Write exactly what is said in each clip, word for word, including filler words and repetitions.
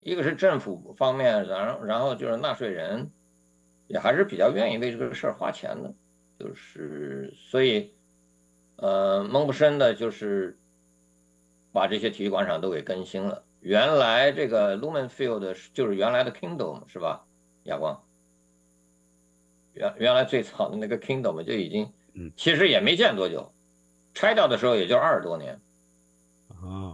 一个是政府方面，然后然后就是纳税人也还是比较愿意为这个事儿花钱的，就是所以呃蒙不深的就是把这些体育广场都给更新了。原来这个 Lumen Field 是就是原来的 Kingdom 是吧？亚光原原来最早的那个 Kingdom 就已经嗯其实也没建多久，拆掉的时候也就二十多年。 啊，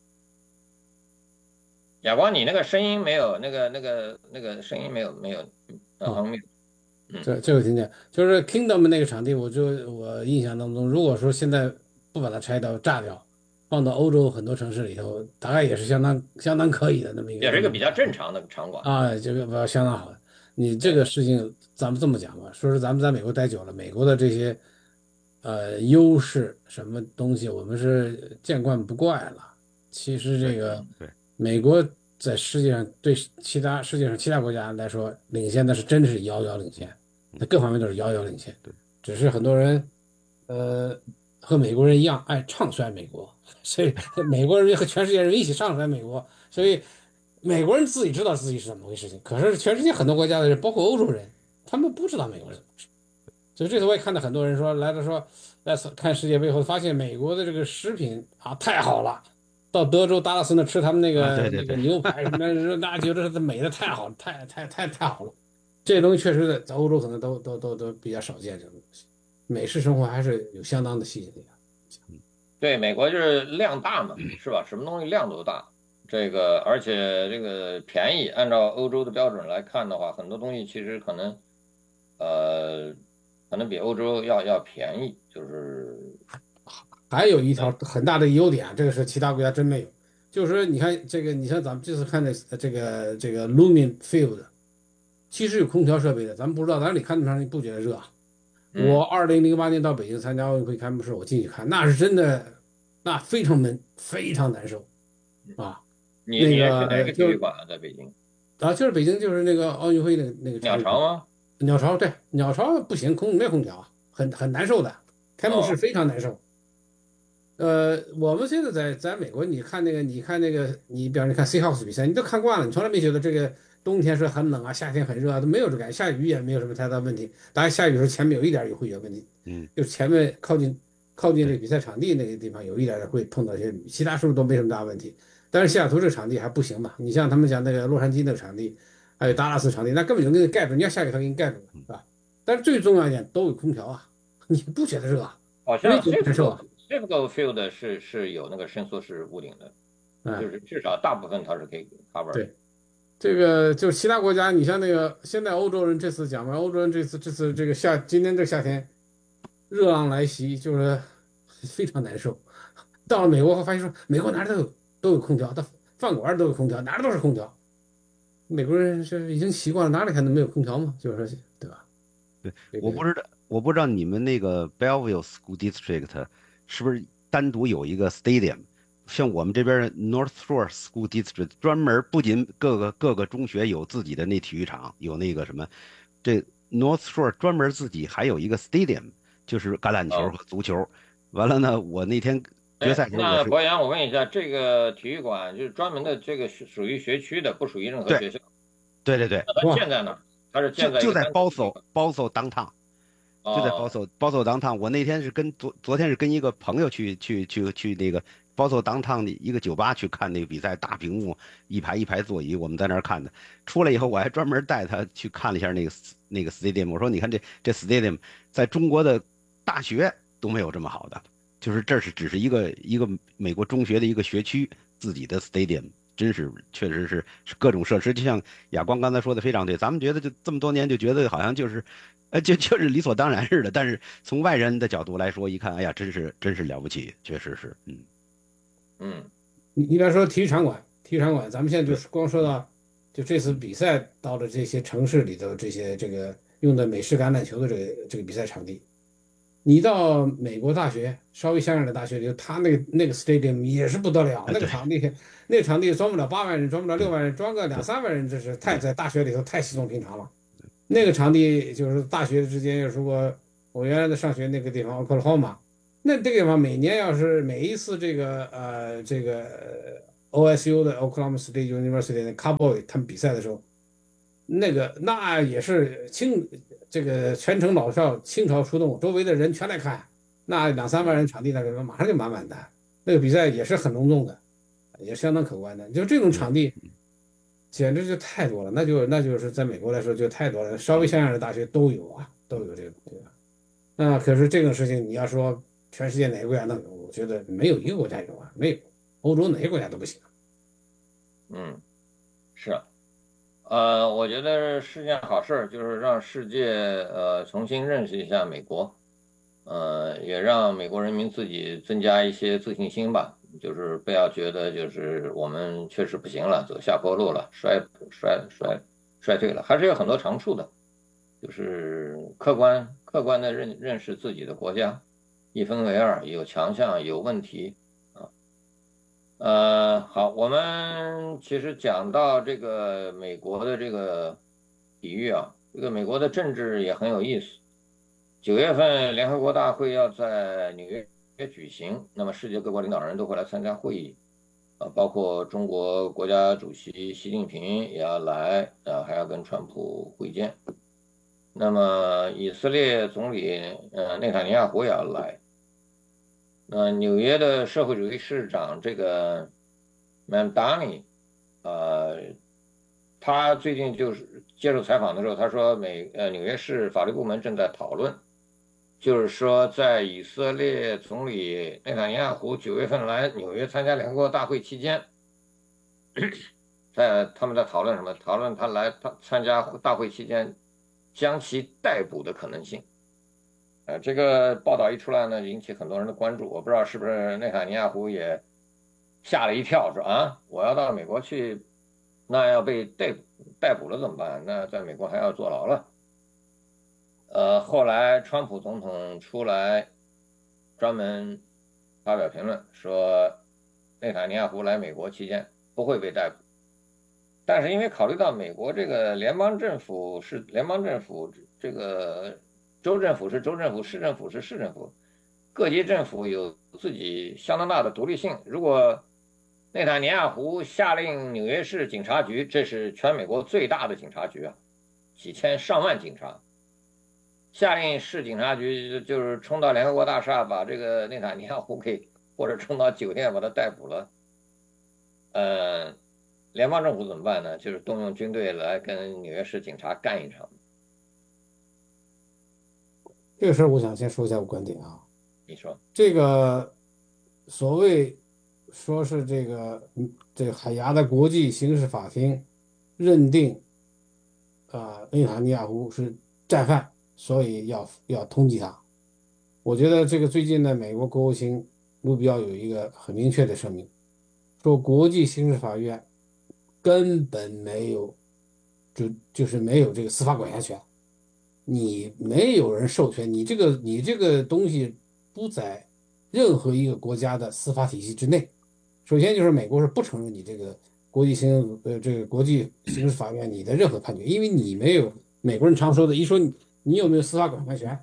亚光，你那个声音没有那个那个那个声音没有没有呃哦， 嗯嗯。 这这个听见，就是 Kingdom 那个场地，我就我印象当中，如果说现在不把它拆掉炸掉，放到欧洲很多城市里头，大概也是相当相当可以的那么一个那么也是一个比较一个场地正常的场馆。 啊，这个不相当好的。你这对， 个事情，咱们这么讲吧，说是咱们在美国待久了，美国的这些呃优势什么东西，我们是见惯不怪了。其实这对， 个嗯， 对美国在世界上对其他世界上其他国家来说，领先的是真的是遥遥领先，在各方面都是遥遥领先。 对， 只是很多人呃和美国人一样爱唱衰美国，所以美国人和全世界人一起唱衰美国，所以美国人自己知道自己是怎么回事情，可是全世界很多国家的人，包括欧洲人，他们不知道美国是怎么回事。所以这次我也看到很多人说来了说来看世界杯后，发现美国的这个食品啊太好了，到德州达拉斯那吃他们那啊， 个那个对对对。 牛排什么的，那觉得是美的太好了，太太太太好了。这些东西确实在在欧洲可能都都都都比较少见，这种东西，美式生活还是有相当的吸引力的。 对，美国就是量大嘛，是吧？什么东西量都大，这个而且这个便宜，按照欧洲的标准来看的话，很多东西其实可能呃可能比欧洲要要便宜，就是还有一条很大的优点啊，这个是其他国家真没有，就是说你看这个，你像咱们这次看的这个这个 Lumen Field，其实有空调设备的，咱们不知道，咱里看上去不觉得热啊。我嗯， 二零零八年到北京参加奥运会开幕式，我进去看，那是真的，那非常闷，非常难受啊。那你你也去哪个体个就育馆啊？在北京？ 啊，就是北京就是那个奥运会那个那个鸟场馆， 巢吗？ 鸟巢对，鸟巢不行，空没有空调啊，很很难受的，开幕式哦非常难受。呃，我们现在在在美国，你看那个，你看那个，你比方说看 Seahawks 比赛，你都看惯了，你从来没觉得这个冬天是很冷啊，夏天很热啊，都没有这感觉，下雨也没有什么太大问题。当然，下雨的时候前面有一点儿会有问题， 嗯， 就是前面靠近靠近这对， 个比赛场地那个地方有一点儿会碰到一些雨，其他是不是都没什么大问题？但是西雅图这个场地还不行嘛，你像他们讲那个洛杉矶那个场地，还有达拉斯场地，那根本就给你盖住，你要下雨它给你盖住了， 嗯， 是吧？但是最重要一点，都有空调啊，你不觉得热啊？没好像觉得难受 Cisco 啊？ Cisco Field 是是有那个伸缩式屋顶的，就嗯， 是至少大部分它是可以 cover 的。 对。这个就其他国家，你像那个现在欧洲人这次讲嘛，欧洲人这次这次这个夏今年这个夏天热浪来袭，就是非常难受。到了美国后发现说，美国哪儿都有都有空调，到饭馆儿都有空调，哪儿都是空调。美国人是已经习惯了，哪里还能没有空调吗？就是说，对吧？ 对， 这个我不知道，我不知道你们那个 Belleville School District 是不是单独有一个 stadium，像我们这边儿 North Shore School District 专门儿不仅各个各个中学有自己的那体育场，有那个什么，这 North Shore 专门儿自己还有一个 stadium，就是橄榄球哦， 和足球。完了呢，我那天决哎， 赛时候我是那博洋，我问一下，这个体育馆就是专门的这个是属于学区的，不属于任何对学校。 对对对， 那它哇， 建在哪儿？它是就就在建在一个单独 b o 的 s 地 o 方。 b o s o downtown。就在包哦头包头当趟，我那天是跟昨昨天是跟一个朋友去去去去那个包头当趟的一个酒吧去看那个比赛，大屏幕一排一排座椅，我们在那儿看的。出来以后，我还专门带他去看了一下那个那个 stadium，我说你看这这 stadium 在中国的大学都没有这么好的，就是这是只是一个一个美国中学的一个学区自己的 stadium。真是，确实是是各种设施，就像亚光刚才说的非常对。咱们觉得就这么多年就觉得好像就是呃，就就是理所当然似的。但是从外人的角度来说，一看，哎呀，真是真是了不起，确实是，嗯， 嗯， 你你比方说体育场馆，体育场馆，咱们现在就对， 是光说到，就这次嗯比赛到了这些城市里头，这些这个用的美式橄榄球的这个这个比赛场地，你到美国大学稍微像样的大学里头，他那个那个 stadium 也是不得了， 啊，对那个场地那个场地装不了八万人，装不了六对万人，装个两对三万人，这是太对， 在大学里头太稀松平常了。那个场地就是大学之间，如果我原来的上学那个地方 Oklahoma，那这个地方每年要是每一次这个呃这个 O S U 的 Oklahoma State University 的 Cowboy 他们比赛的时候，那个那也是清这个全城老少倾巢出动，周围的人全来看，那两三万人场地那个马上就满满的。那个比赛也是很隆重的，也相当可观的。就这种场地，简直就太多了，那就那就是在美国来说就太多了，稍微像样的大学都有啊，都有这个对吧？那可是这种事情，你要说全世界哪个国家能有，我觉得没有一个国家有啊，没有，欧洲哪个国家都不行。 嗯，是啊。呃，我觉得是件好事儿，就是让世界呃重新认识一下美国，呃，也让美国人民自己增加一些自信心吧，就是不要觉得就是我们确实不行了，走下坡路了，衰衰衰衰退了，还是有很多长处的，就是客观客观的认认识自己的国家，一分为二，有强项，有问题。呃，好，我们其实讲到这个美国的这个体育啊，这个美国的政治也很有意思。九月份联合国大会要在纽约举行，那么世界各国领导人都会来参加会议，啊，包括中国国家主席习近平也要来，啊，还要跟川普会见。那么以色列总理呃内塔尼亚胡也要来。那纽约的社会主义市长这个 Mamdani，呃，他最近就是接受采访的时候，他说美呃纽约市法律部门正在讨论，就是说在以色列总理内塔尼亚胡九月份来纽约参加联合国大会期间，在他们在讨论什么？讨论他来他参加大会期间将其逮捕的可能性。呃，这个报道一出来呢，引起很多人的关注。我不知道是不是内塔尼亚胡也吓了一跳，说啊，我要到美国去，那要被逮捕逮捕了怎么办？那在美国还要坐牢了。呃，后来川普总统出来专门发表评论说，内塔尼亚胡来美国期间不会被逮捕。但是因为考虑到美国这个联邦政府是联邦政府，这个州政府是州政府，市政府是市政府，各级政府有自己相当大的独立性。如果内塔尼亚胡下令纽约市警察局，这是全美国最大的警察局啊，几千上万警察，下令市警察局就是冲到联合国大厦，把这个内塔尼亚胡给，或者冲到酒店把他逮捕了，呃。联邦政府怎么办呢？就是动用军队来跟纽约市警察干一场。 这个事儿，我想先说一下我观点啊。 你说这个所谓说是这个嗯这个海牙的国际刑事法庭认定啊、内塔尼亚胡是战犯，所以要要通缉他。我觉得这个最近呢，美国国务卿卢比奥有一个很明确的声明，说国际刑事法院根本没有就就是没有这个司法管辖权，你没有人授权你这个你这个东西不在任何一个国家的司法体系之内。首先就是美国是不承认你这个国际刑呃这个国际刑事法院你的任何判决，因为你没有美国人常说的，一说你你有没有司法管辖权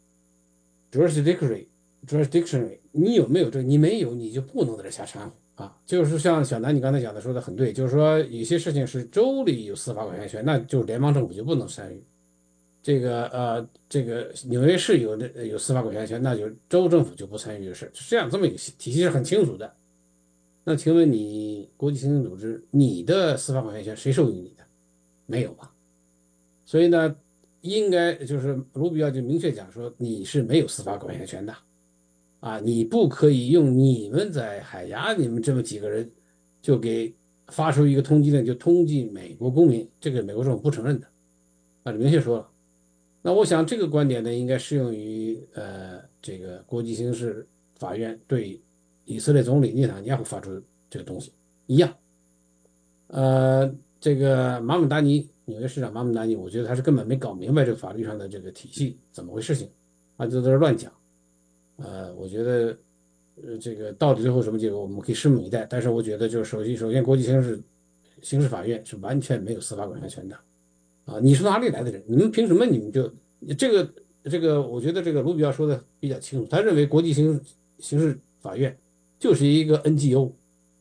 jurisdictory jurisdictionary，你有没有这你没有你就不能在这瞎掺和啊。就是像小南你刚才讲的说的很对，就是说有些事情是州里有司法管辖权，那就是联邦政府就不能参与。这个呃，这个纽约市有的有司法管辖权，那就州政府就不参与这个事，是这样这么一个体系是很清楚的。那请问你国际刑警组织，你的司法管辖权谁授予你的？没有吧？所以呢，应该就是卢比奥就明确讲说，你是没有司法管辖权的啊，你不可以用你们在海牙你们这么几个人就给发出一个通缉令，就通缉美国公民，这个美国政府不承认的啊，明确说了。那我想这个观点呢，应该适用于呃这个国际刑事法院对以色列总理内塔尼亚胡发出这个东西一样。呃，这个马姆达尼纽约市长马姆达尼，我觉得他是根本没搞明白这个法律上的这个体系怎么回事情啊，就在这乱讲。呃，我觉得呃这个到底最后什么结果，我们可以拭目以待。但是我觉得就是首先首先国际刑事刑事法院是完全没有司法管辖权的。啊，你是哪里来的人？你们凭什么？你们就这个这个？我觉得这个卢比奥说的比较清楚，他认为国际刑刑事法院就是一个 N G O，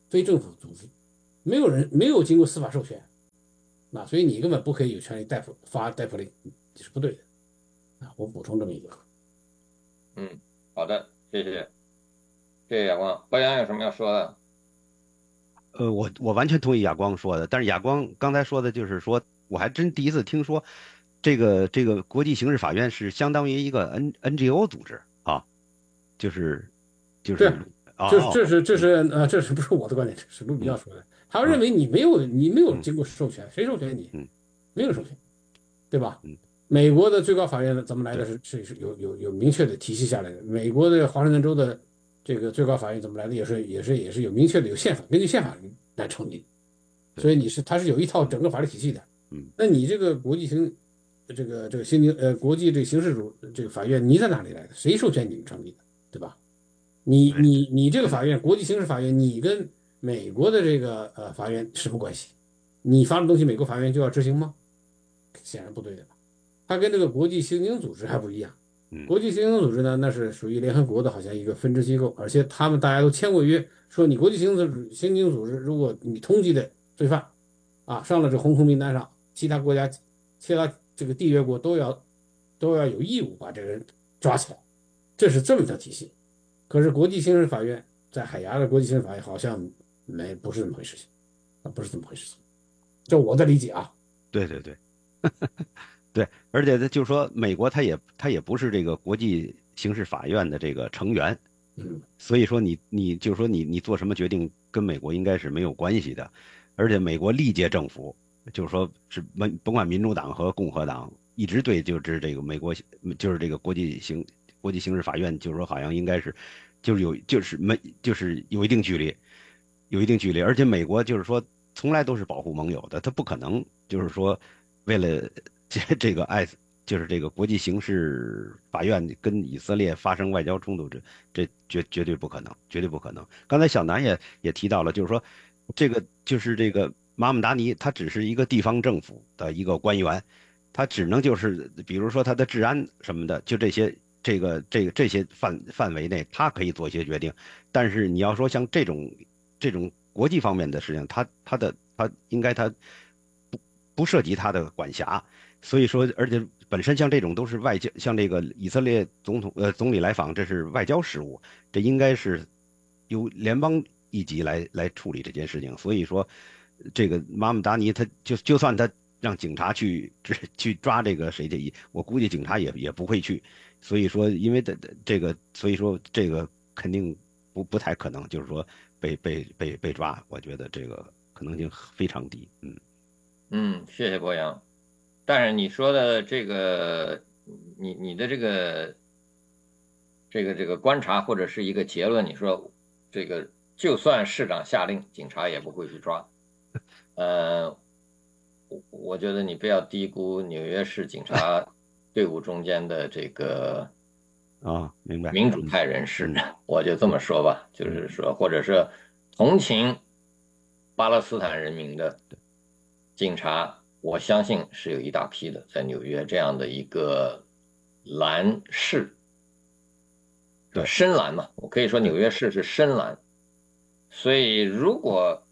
非政府组织，没有人没有经过司法授权，那所以你根本不可以有权利逮捕发逮捕令，这是不对的啊。我补充这么一个。 嗯，好的，谢谢，谢谢亚光。博洋有什么要说的？ 呃，我我完全同意亚光说的，但是亚光刚才说的就是说，我还真第一次听说，这个这个国际刑事法院是相当于一个 N N G O 组织啊，就是就是啊，这这是这是呃这是不是我的观点，这是卢比奥说的。他认为你没有你没有经过授权，谁授权你？没有授权，对吧？美国的最高法院怎么来的？是是是有有有明确的体系下来的。美国的华盛顿州的这个最高法院怎么来的？也是也是也是有明确的有宪法，根据宪法来成立。所以你是它是有一套整个法律体系的。那你这个国际刑这个这个刑警呃国际这个刑事主这个法院你在哪里来的？谁授权你们成立的？对吧？你你你这个法院国际刑事法院，你跟美国的这个呃法院什么关系？你发的东西美国法院就要执行吗？显然不对的吧。它跟这个国际刑警组织还不一样。国际刑警组织呢，那是属于联合国的好像一个分支机构，而且他们大家都签过约，说你国际刑警刑警组织，如果你通缉的罪犯啊上了这红空名单上，其他国家其他这个缔约国都要都要有义务把这个人抓起来，这是这么一条体系。可是国际刑事法院在海牙的国际刑事法院好像没不是这么回事情啊，不是这么回事情，这我的理解啊。 对对对。对，而且就是说，美国它也它也不是这个国际刑事法院的这个成员， 嗯， 所以说你你就是说你你做什么决定跟美国应该是没有关系的，而且美国历届政府就是说是甭甭管民主党和共和党一直对就是这个美国就是这个国际刑国际刑事法院就是说好像应该是就是有就是没就是有一定距离，有一定距离，而且美国就是说从来都是保护盟友的，他不可能就是说为了这这个爱就是这个国际刑事法院跟以色列发生外交冲突，这这绝绝对不可能，绝对不可能。刚才小南也也提到了，就是说这个就是这个马姆达尼，他只是一个地方政府的一个官员，他只能就是比如说他的治安什么的，就这些这个这个这些范范围内，他可以做一些决定。但是你要说像这种这种国际方面的事情，他他的他应该他不不涉及他的管辖。所以说，而且本身像这种都是外交，像这个以色列总统呃总理来访，这是外交事务，这应该是由联邦一级来来处理这件事情。所以说，这个马姆达尼他就就算他让警察去去抓这个谁去，我估计警察也也不会去。所以说，因为这这个，所以说这个肯定不不太可能，就是说被被被被抓，我觉得这个可能性非常低。嗯嗯，谢谢博洋。但是你说的这个，你你的这个这个这个观察或者是一个结论，你说这个就算市长下令，警察也不会去抓。呃，我我觉得你不要低估纽约市警察队伍中间的这个啊，明白民主派人士，我就这么说吧，就是说，或者是同情巴勒斯坦人民的警察。我相信是有一大批的，在纽约这样的一个蓝市，对，深蓝嘛，我可以说纽约市是深蓝。所以如果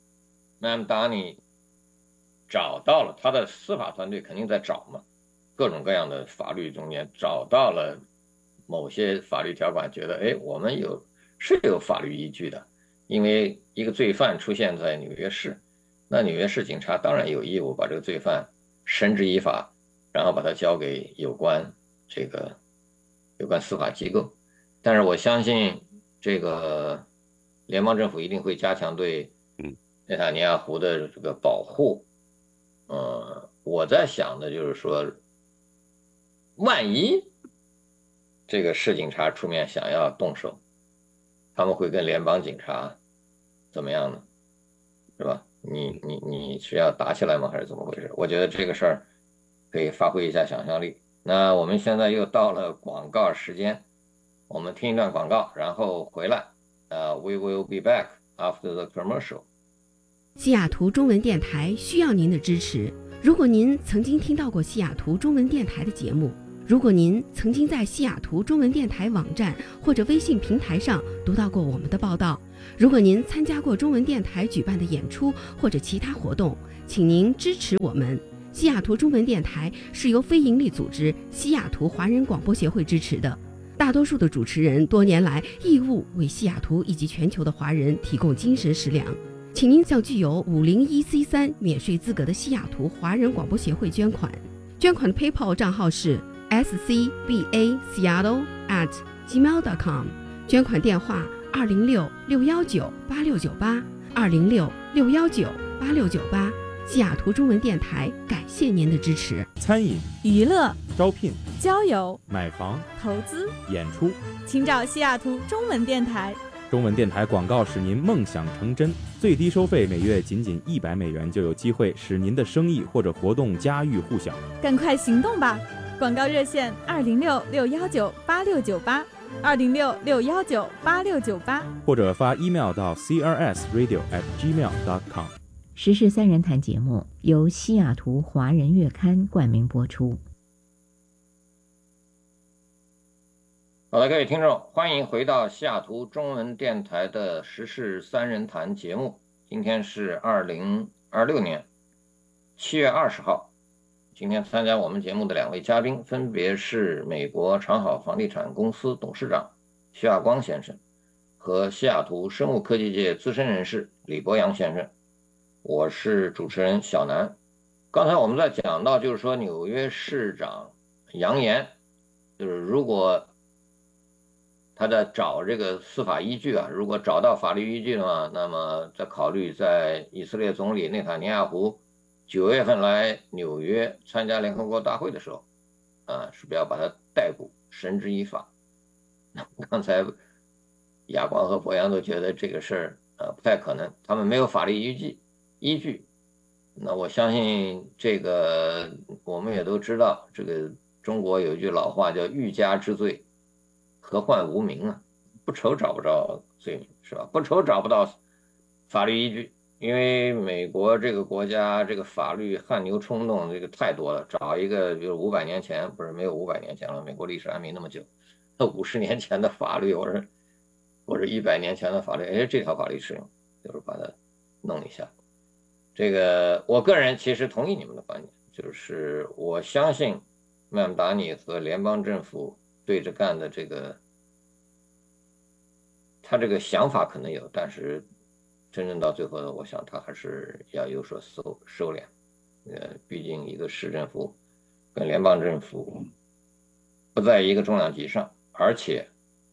Mamdani 找到了，他的司法团队肯定在找嘛，各种各样的法律中间找到了某些法律条款，觉得哎，我们有是有法律依据的，因为一个罪犯出现在纽约市。那纽约市警察当然有义务把这个罪犯绳之以法，然后把他交给有关这个有关司法机构。但是我相信这个联邦政府一定会加强对内塔尼亚胡的这个保护。呃，我在想的就是说，万一这个市警察出面想要动手，他们会跟联邦警察怎么样呢？是吧？你你你是要打起来吗？还是怎么回事？我觉得这个事儿可以发挥一下想象力。那我们现在又到了广告时间，我们听一段广告，然后回来。呃、uh, ，We will be back after the commercial。 西雅图中文电台需要您的支持。如果您曾经听到过西雅图中文电台的节目，如果您曾经在西雅图中文电台网站或者微信平台上读到过我们的报道， 如果您参加过中文电台举办的演出或者其他活动，请您支持我们。西雅图中文电台是由非营利组织西雅图华人广播协会支持的，大多数的主持人多年来义务为西雅图以及全球的华人提供精神食粮。请您向具有五零一 C 三免税资格的西雅图华人广播协会捐款，捐款的 PayPal 账号是 s c b a seattle at gmail dot com， 捐款电话二零六六幺九八六九八二零六六幺九八六九八。西雅图中文电台感谢您的支持。 餐饮、 娱乐、 招聘、 交友、 买房、 投资、 演出， 请找西雅图中文电台。 中文电台广告使您梦想成真，最低收费每月仅仅一百美元，就有机会使您的生意或者活动家喻户晓。 赶快行动吧！广告热线二零六六幺九八六九八二零六六幺九八六九八， 或者发 email 到 c r s radio at gmail dot com。 时事三人谈节目由西雅图华人月刊冠名播出。 好的，各位听众，欢迎回到西雅图中文电台的时事三人谈节目。今天是二零二六年七月二十号。今天参加我们节目的两位嘉宾分别是美国长好房地产公司董事长徐亚光先生和西雅图生物科技界资深人士李博洋先生。我是主持人小南。刚才我们在讲到，就是说纽约市长扬言，就是如果他在找这个司法依据啊，如果找到法律依据的话，那么在考虑在以色列总理内塔尼亚胡九月份来纽约参加联合国大会的时候，啊，是不是要把他逮捕，绳之以法？刚才亚光和博洋都觉得这个事儿啊不太可能，他们没有法律依据。依据，那我相信这个我们也都知道，这个中国有一句老话叫欲加之罪，何患无名啊？不愁找不着罪名，是吧？不愁找不到法律依据，因为美国这个国家这个法律汗牛充栋，这个太多了。找一个比如五百年前，不是没有五百年前了，美国历史还没那么久，那五十年前的法律，或者或者一百年前的法律，哎，这条法律适用，就是把它弄一下。这个我个人其实同意你们的观点，就是我相信曼达尼和联邦政府对着干的这个，他这个想法可能有，但是真正到最后呢，我想他还是要有所收收敛。呃，毕竟一个市政府跟联邦政府不在一个重量级上，而且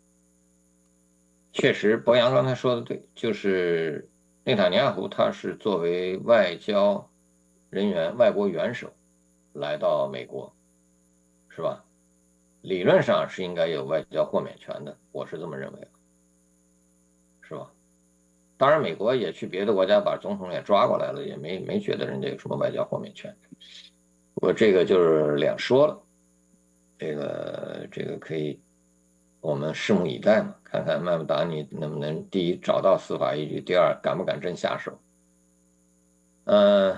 确实博洋刚才说的对，就是内塔尼亚胡他是作为外交人员、外国元首来到美国，是吧？理论上是应该有外交豁免权的，我是这么认为的，是吧？当然，美国也去别的国家把总统也抓过来了，也没没觉得人家有什么外交豁免权。我这个就是两说了，这个这个可以。我们拭目以待嘛，看看曼达尼能不能第一找到司法依据，第二敢不敢真下手。嗯，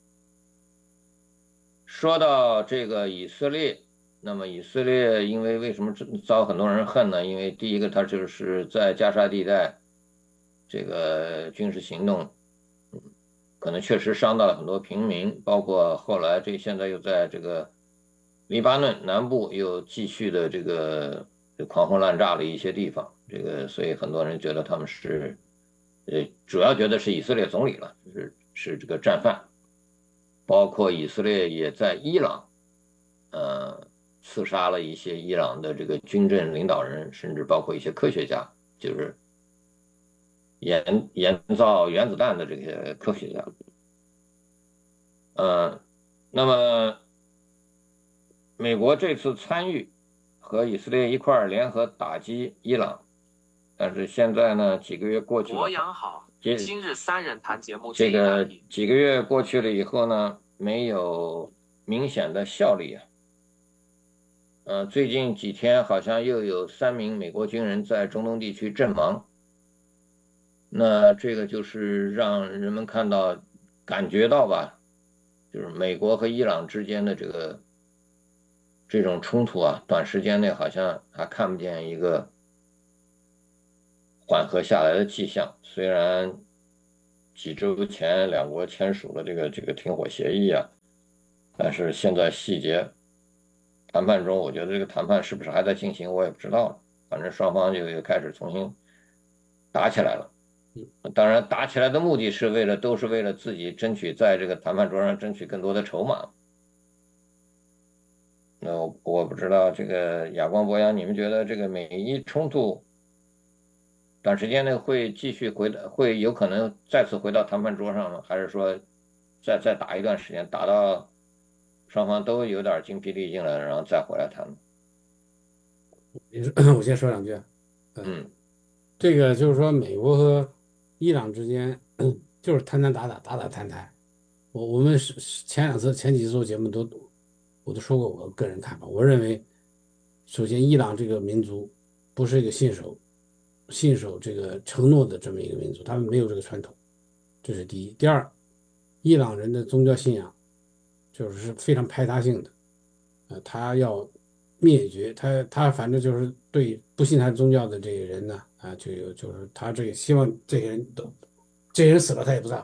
说到这个以色列，那么以色列因为为什么遭很多人恨呢？因为第一个，他就是在加沙地带这个军事行动，嗯，可能确实伤到了很多平民，包括后来这现在又在这个黎巴嫩南部又继续的这个。狂轰滥炸了一些地方，这个所以很多人觉得他们是，呃，主要觉得是以色列总理了，就是是这个战犯，包括以色列也在伊朗，呃，刺杀了一些伊朗的这个军政领导人，甚至包括一些科学家，就是研研造原子弹的这些科学家，呃，那么美国这次参与。和以色列一块联合打击伊朗，但是现在呢，几个月过去了， 博洋好，今日三人谈节目这个几个月过去了以后呢，没有明显的效力啊。呃，最近几天好像又有三名美国军人在中东地区阵亡，那这个就是让人们看到、感觉到吧，就是美国和伊朗之间的这个。这种冲突啊，短时间内好像还看不见一个缓和下来的迹象。虽然几周前两国签署了这个这个停火协议啊，但是现在细节谈判中，我觉得这个谈判是不是还在进行，我也不知道了。反正双方就又开始重新打起来了。当然，打起来的目的是为了，都是为了自己争取在这个谈判桌上争取更多的筹码。那我我不知道这个亚光博洋，你们觉得这个美伊冲突短时间内会继续回到，会有可能再次回到谈判桌上吗？还是说再再打一段时间，打到双方都有点精疲力尽了，然后再回来谈？ 我先说两句。 嗯， 这个就是说，美国和伊朗之间就是谈谈打打，打打谈谈。我我们是前两次前几次做节目都我都说过我个人看法。我认为，首先伊朗这个民族不是一个信守信守这个承诺的这么一个民族，他们没有这个传统，这是第一。第二，伊朗人的宗教信仰就是非常排他性的，呃，他要灭绝他他反正就是对不信他宗教的这个人呢，啊，就有就是他这个希望这些人都这些人死了他也不在乎。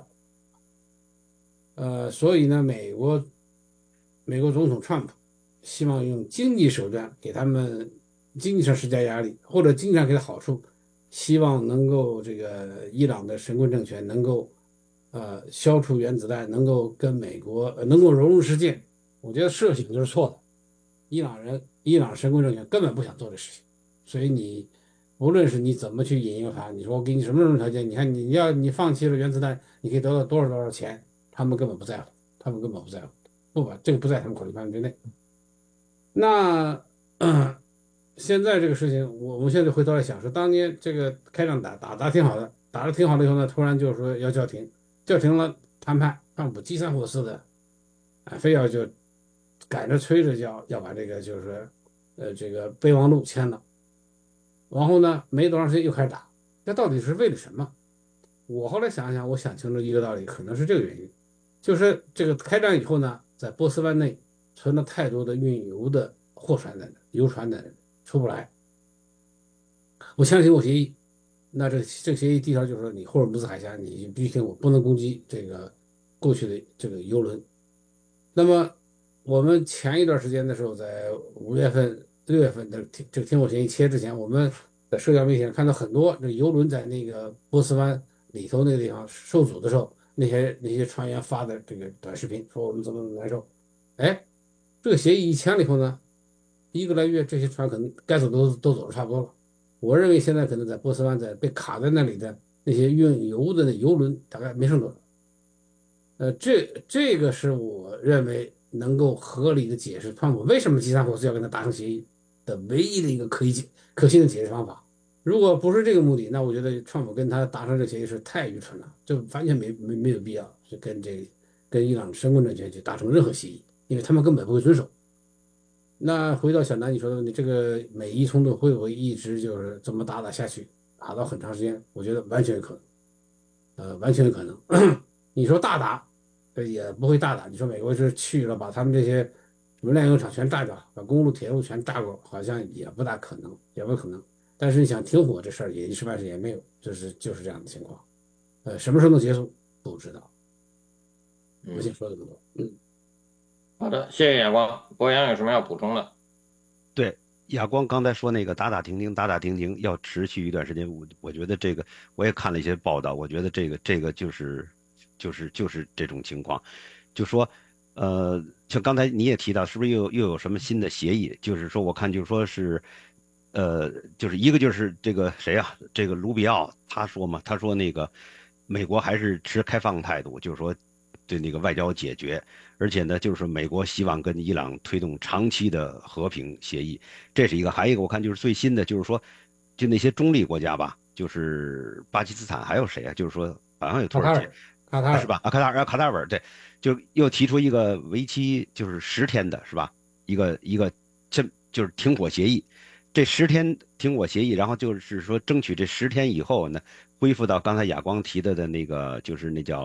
呃，所以呢，美国美国总统川普希望用经济手段给他们经济上施加压力，或者经济上给他好处，希望能够这个伊朗的神棍政权能够呃消除原子弹，能够跟美国、呃、能够融入世界。我觉得设想就是错的，伊朗人伊朗神棍政权根本不想做这事情，所以你无论是你怎么去引诱他，你说我给你什么什么条件，你看你要你放弃了原子弹，你可以得到多少多少钱，他们根本不在乎，他们根本不在乎，不把这个不在他们考虑范围之内。那、呃、现在这个事情，我们现在回头来想说，当年这个开仗打打打挺好的，打得挺好了以后呢，突然就说要叫停，叫停了谈判，川普急三火四的，啊，非要就赶着催着要要把这个就是说，呃，这个备忘录签了，然后呢，没多长时间又开始打，这到底是为了什么？我后来想想，我想清楚一个道理，可能是这个原因，就是这个开战以后呢，在波斯湾内存了太多的运油的货船的油船的出不来。我签停火协议，那这这个协议第一条就是说，你霍尔木兹海峡你必须停火，不能攻击这个过去的这个油轮。那么我们前一段时间的时候，在五月份、六月份的这个停火协议签之前，我们在社交媒体上看到很多这油轮在那个波斯湾里头那个地方受阻的时候，那些那些船员发的这个短视频，说我们怎么怎么难受。哎，这个协议一签了以后呢，一个来月这些船可能该走都都走的差不多了。我认为现在可能在波斯湾在被卡在那里的那些运油的油轮大概没剩多少。呃，这这个是我认为能够合理的解释川普为什么吉三火四要跟他达成协议的唯一的一个可以解可信的解释方法。如果不是这个目的，那我觉得川普跟他达成这个协议是太愚蠢了，就完全没没没有必要去跟这跟伊朗神棍政权去达成任何协议，因为他们根本不会遵守。那回到小南你说的问题，这个美伊冲突会不会一直就是这么打打下去，打到很长时间？我觉得完全有可能，呃，完全有可能。你说大打，也不会大打。你说美国是去了把他们这些什么炼油厂全炸掉，把公路、铁路全炸过，好像也不大可能，也不可能。但是你想停火这事儿也一时半时也没有，就是就是这样的情况。呃，什么时候能结束不知道。我先说这么多。嗯。 好的，谢谢亚光。博洋有什么要补充的？ 对，亚光刚才说那个打打停停，打打停停要持续一段时间，我我觉得这个我也看了一些报道，我觉得这个这个就是就是就是这种情况，就说呃，像刚才你也提到，是不是又又有什么新的协议？就是说我看就是说是呃，就是一个就是这个谁啊，这个卢比奥他说嘛，他说那个美国还是持开放态度，就是说对那个外交解决。而且呢，就是美国希望跟伊朗推动长期的和平协议，这是一个。还有一个，我看就是最新的，就是说，就那些中立国家吧，就是巴基斯坦，还有谁啊？就是说，好像有土耳其， 卡塔尔是吧？啊，卡塔尔，啊，卡塔尔，对，就又提出一个为期就是十天的，是吧？一个一个，这就是停火协议。这十天停火协议，然后就是说争取这十天以后呢，恢复到刚才亚光提的的那个，就是那叫。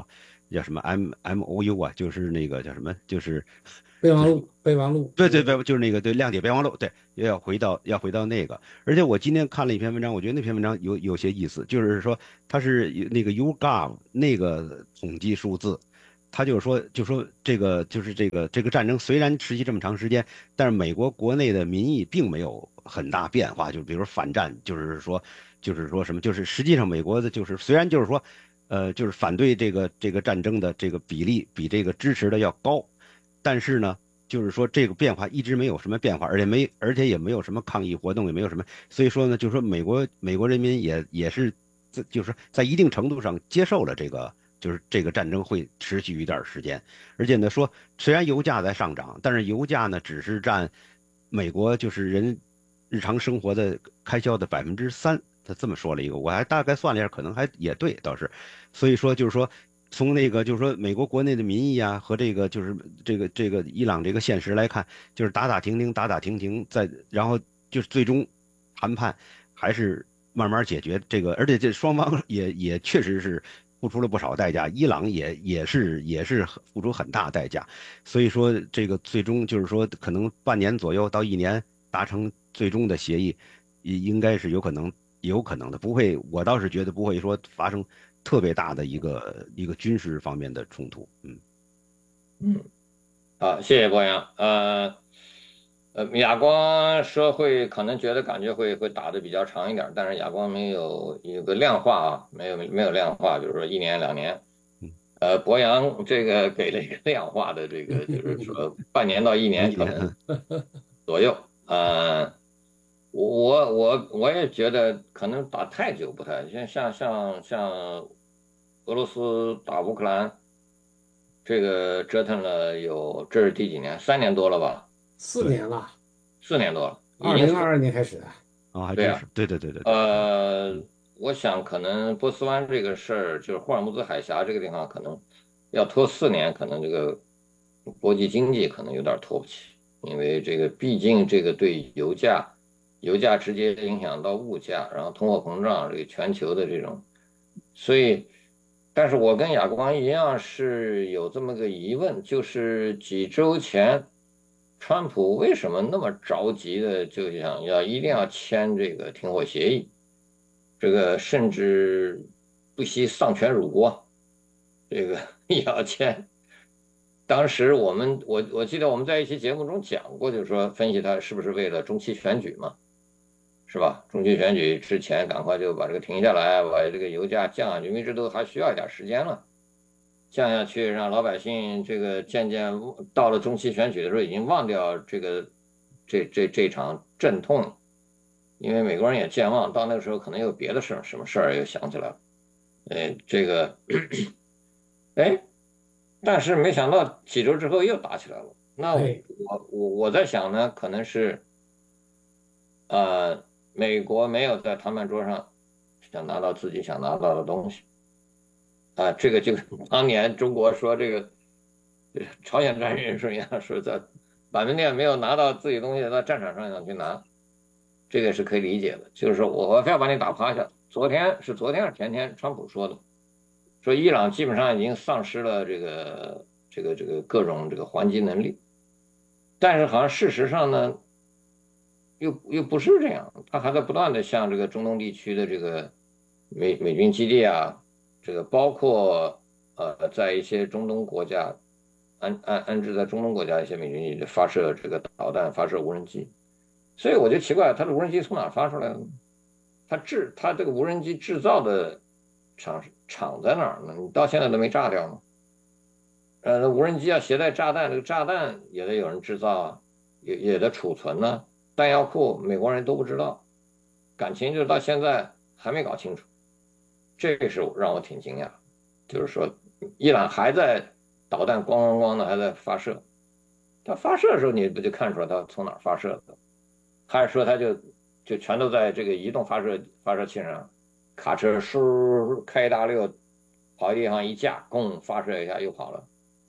叫什么 M M O U 啊，就是那个叫什么，就是备忘录，备忘录， 对对对，就是那个对谅解备忘录，对，要回到要回到那个。而且我今天看了一篇文章，我觉得那篇文章有有些意思，就是说它是那个 YouGov 那个统计数字，他就是说就说这个就是这个这个战争虽然持续这么长时间，但是美国国内的民意并没有很大变化，就比如反战，就是说就是说什么，就是实际上美国的就是虽然就是说，呃，就是反对这个这个战争的这个比例比这个支持的要高，但是呢。就是说这个变化一直没有什么变化，而且没，而且也没有什么抗议活动，也没有什么，所以说呢，就是说美国美国人民也也是，就是在一定程度上接受了这个，就是这个战争会持续一段时间，而且呢说，虽然油价在上涨，但是油价呢只是占美国就是人日常生活的开销的百分之三，他这么说了一个，我还大概算了一下，可能还也对，倒是，所以说就是说。从那个就是说美国国内的民意啊和这个就是这个这个伊朗这个现实来看，就是打打停停打打停停，在然后就是最终谈判还是慢慢解决这个，而且这双方也也确实是付出了不少代价，伊朗也也是也是付出很大代价，所以说这个最终就是说可能半年左右到一年达成最终的协议，应该是有可能有可能的，不会，我倒是觉得不会说发生。特别大的一个一个军事方面的冲突，嗯嗯，好，谢谢博洋。呃呃，哑光说会可能觉得感觉会会打的比较长一点，但是哑光没有一个量化啊，没有没有量化，就是说一年两年。呃，博洋这个给了一个量化的这个，就是说半年到一年可能左右。呃，我我我也觉得可能打太久不太像像像像俄罗斯打乌克兰，这个折腾了有这是第几年？三年多了吧？ 四年了， 四年多了， 二零二二年开始的。 啊，还真是，对对对对。 呃，我想可能波斯湾这个事儿，就是霍尔木兹海峡这个地方，可能要拖四年，可能这个国际经济可能有点拖不起，因为这个毕竟这个对油价。油价直接影响到物价，然后通货膨胀，这个全球的这种，所以，但是我跟亚光一样是有这么个疑问，就是几周前，川普为什么那么着急的就想要一定要签这个停火协议，这个甚至不惜丧权辱国，这个也要签。当时我们我我记得我们在一期节目中讲过，就是说分析他是不是为了中期选举嘛。是吧？中期选举之前，赶快就把这个停下来，把这个油价降下去，因为这都还需要一点时间了，降下去，让老百姓这个渐渐到了中期选举的时候，已经忘掉这个这这这场阵痛，因为美国人也健忘，到那个时候可能有别的事儿，什么事儿又想起来了，哎，这个，哎，但是没想到几周之后又打起来了。那我我我在想呢，可能是，呃。美国没有在谈判桌上想拿到自己想拿到的东西，啊，这个就当年中国说这个朝鲜战争是一样，说在板门店没有拿到自己东西，在战场上想去拿，这个是可以理解的。就是说我我非要把你打趴下。昨天是昨天还是前天，川普说的，说伊朗基本上已经丧失了这个这个这个各种这个还击能力，但是好像事实上呢。又又不是这样，他还在不断的向这个中东地区的这个美美军基地啊，这个包括呃在一些中东国家安安安置在中东国家一些美军基地发射这个导弹、发射无人机，所以我就奇怪，他的无人机从哪发出来的呢？他制他这个无人机制造的厂厂在哪儿呢？你到现在都没炸掉呢。呃，无人机要携带炸弹，这个炸弹也得有人制造啊，也也得储存呢、啊。弹药库美国人都不知道，感情就到现在还没搞清楚，这个是让我挺惊讶。就是说，伊朗还在导弹咣咣咣的还在发射，它发射的时候你不就看出来它从哪儿发射的？还是说它就就全都在这个移动发射发射器上，卡车嗖开一大溜，跑地方一架，咣发射一下又跑了。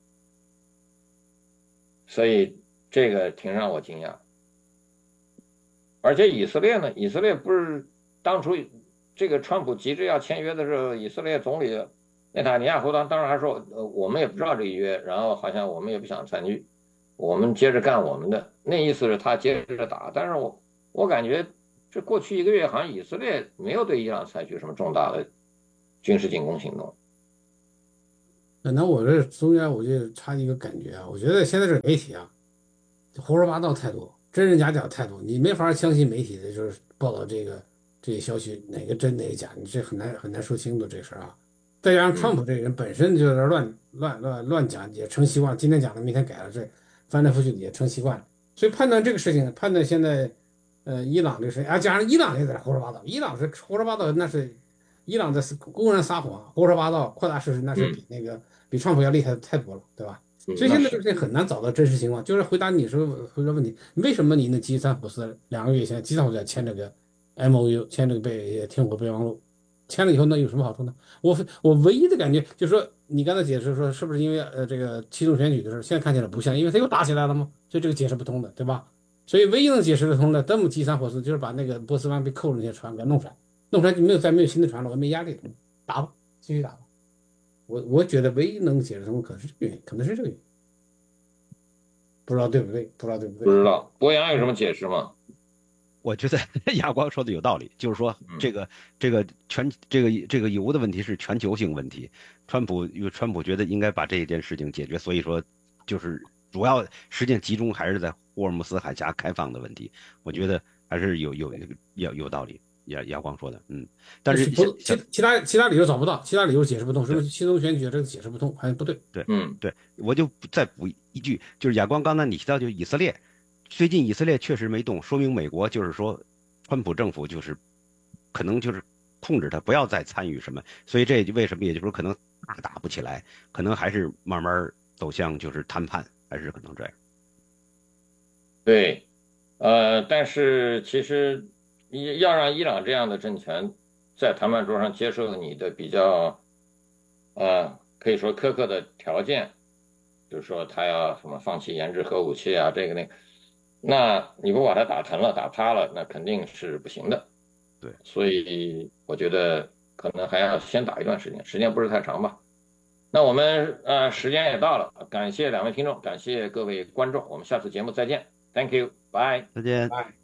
所以这个挺让我惊讶。而且以色列呢，以色列不是当初这个川普急着要签约的时候，以色列总理内塔尼亚胡当当时还说，呃，我们也不知道这一约，然后好像我们也不想参与，我们接着干我们的，那意思是他接着打。但是我我感觉这过去一个月好像以色列没有对伊朗采取什么重大的军事进攻行动。 那我这中间我就插一个感觉啊，我觉得现在这个媒体啊，胡说八道太多，真真假假太多，你没法相信媒体的就是报道这个这些消息哪个真哪个假，你这很难很难说清楚这事儿啊。再加上川普这个人本身就在这乱乱乱乱讲，也成习惯，今天讲了明天改了，这翻来覆去的也成习惯了。所以判断这个事情，判断现在呃伊朗这个事情啊，加上伊朗也在胡说八道，伊朗是胡说八道，那是伊朗在公然撒谎、胡说八道、扩大事实，那是比那个、比川普要厉害太多了，对吧？所以现在这个事情很难找到真实情况。就是回答你说回答问题，为什么你那吉三福斯两个月前吉三福斯签这个 M O U， 签这个备停火备忘录？签了以后那有什么好处呢？我我唯一的感觉就是说，你刚才解释说是不是因为呃这个期中选举的事，现在看起来不像，因为他又打起来了吗？所以这个解释不通的，对吧？所以唯一能解释得通的，这么吉三火四就是把那个波斯湾被扣的那些船给弄出来，弄出来就没有再没有新的船了，我没压力了，打吧，继续打吧。我我觉得唯一能解释通可能是这个原因，可能是这个原因，不知道对不对？不知道对不对？ 不知道博洋有什么解释吗？ 我觉得亚光说的有道理，就是说这个这个全这个这个油的问题是全球性问题，川普因为川普觉得应该把这一件事情解决，所以说就是主要时间集中还是在霍尔木斯海峡开放的问题，我觉得还是有有有有道理，亚亚光说的，嗯，但是不其其他其他理由找不到，其他理由解释不通，是不是期中选举这个解释不通，好像不对， 对， 嗯， 对，我就再补一句，就是亚光刚才你提到就以色列。最近以色列确实没动，说明美国就是说，川普政府就是可能就是控制他，不要再参与什么，所以这为什么也就是说可能大打不起来，可能还是慢慢走向就是谈判，还是可能这样。 对，呃，但是其实要让伊朗这样的政权在谈判桌上接受你的比较，呃，可以说苛刻的条件，就是说他要什么放弃研制核武器啊，这个那个。那你不把它打疼了、打趴了，那肯定是不行的。 对， 所以我觉得可能还要先打一段时间，时间不是太长吧。那我们呃时间也到了，感谢两位听众，感谢各位观众，我们下次节目再见 ，Thank you， 拜， 再见。 拜。